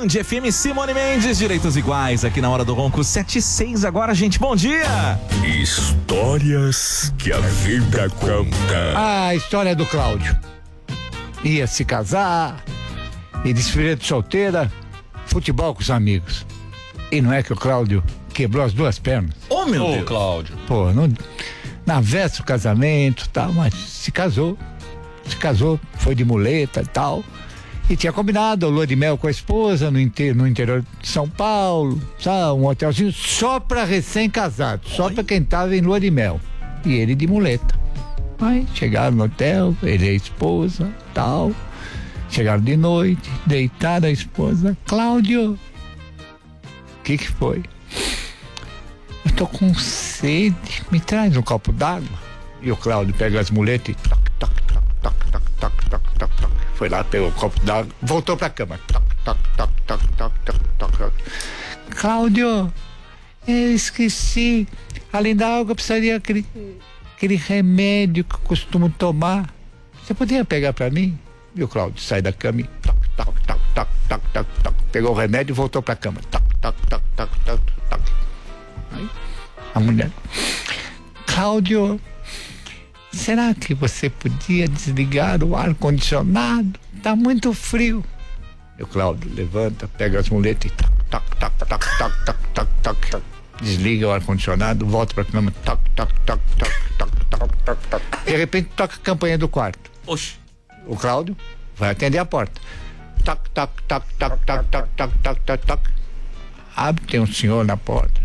Band FM, Simone Mendes, direitos iguais aqui na Hora do Ronco, 7:06 agora, gente, bom dia! Histórias que a vida conta. A história do Cláudio. Ia se casar, e despedida de solteira, futebol com os amigos. E não é que o Cláudio quebrou as duas pernas? Oh, meu Deus! Cláudio. Pô, na véspera do casamento, tal, mas se casou, foi de muleta e tal. E tinha combinado a lua de mel com a esposa no interior de São Paulo, sabe, um hotelzinho só pra recém-casado, só pra quem tava em lua de mel. E ele de muleta. Aí chegaram no hotel, ele e a esposa, tal. Chegaram de noite, deitaram a esposa. Cláudio, o que foi? Eu tô com sede, me traz um copo d'água. E o Cláudio pega as muletas e toc, toc, toc, toc, toc, toc, toc, toc, toc. Foi lá, pegou o copo d'água, voltou pra cama. Toc, toc, toc, toc, toc, toc, toc, toc. Cláudio, eu esqueci. Além da água, eu precisaria aquele remédio que eu costumo tomar. Você poderia pegar pra mim? E o Cláudio sai da cama e toc, toc, toc, toc, toc, toc, toc. Pegou o remédio e voltou pra cama. Toc, toc, toc, toc, toc, toc. Aí, a mulher: Cláudio, será que você podia desligar o ar-condicionado? Tá muito frio. E o Cláudio levanta, pega as muletas e toc, toc, toc, toc, toc, toc, toc, toc, toc. Desliga o ar-condicionado, volta pra cama, toc, toc, toc, toc, toc, toc, toc, toc. De repente toca a campainha do quarto. Oxe. O Cláudio vai atender a porta. Toc, toc, toc, toc, toc, toc, toc, toc, toc, toc. Abre, tem um senhor na porta.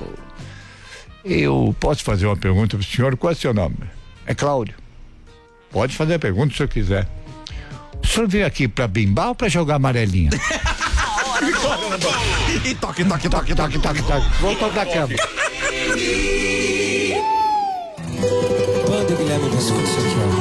Eu posso fazer uma pergunta pro senhor? Qual é o seu nome? É Cláudio. Pode fazer a pergunta se o senhor quiser. O senhor veio aqui pra bimbar ou pra jogar amarelinha? E toque, toque, toque, Toque, toque, toque. Voltou pra cama. Banda Guilherme Visconti, aqui, ó.